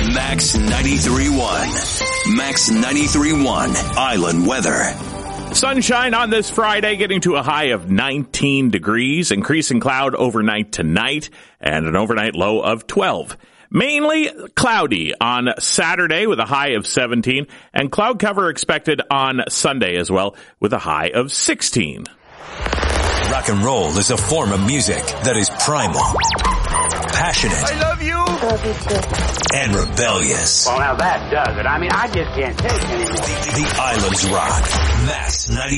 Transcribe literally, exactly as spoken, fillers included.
Max ninety-three point one. Max ninety-three point one. Island weather. Sunshine on this Friday, getting to a high of nineteen degrees, increasing cloud overnight tonight, and an overnight low of twelve. Mainly cloudy on Saturday with a high of seventeen, and cloud cover expected on Sunday as well with a high of sixteen. Rock and roll is a form of music that is primal, passionate. I love you. Love you too. And rebellious. Well, now that does it. I mean, I just can't take it anymore. The Islands Rock. Max ninety.